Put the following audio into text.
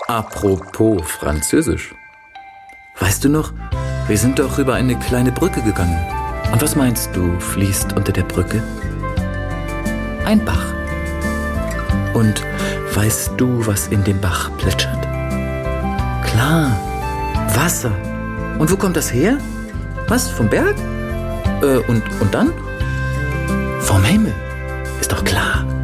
Apropos Französisch. Weißt du noch, wir sind doch über eine kleine Brücke gegangen. Und was meinst du, fließt unter der Brücke? Ein Bach. Und weißt du, was in dem Bach plätschert? Klar, Wasser. Und wo kommt das her? Was, vom Berg? Und dann? Vom Himmel. Ist doch klar.